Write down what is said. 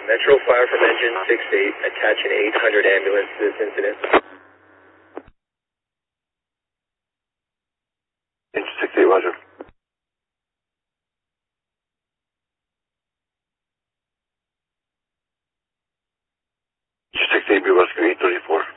Metro Fire from Engine 68, attach an 800 ambulance to this incident. Engine 68, roger. Engine 68, be rescue 834.